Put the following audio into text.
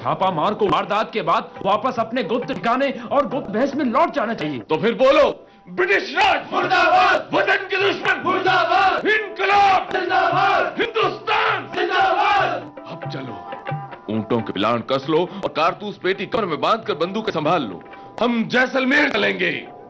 छापा मार को वारदात के बाद वापस अपने गुप्त ठिकाने और गुप्त बहस में लौट जाना चाहिए। तो फिर बोलो, ब्रिटिश राज मुर्दाबाद, वतन के दुश्मन मुर्दाबाद, इनकलाब जिंदाबाद, हिंदुस्तान जिंदाबाद। अब चलो, ऊंटों के पिलान कस लो और कारतूस पेटी कमर में बांधकर बंदूक संभाल लो। हम जैसलमेर चलेंगे।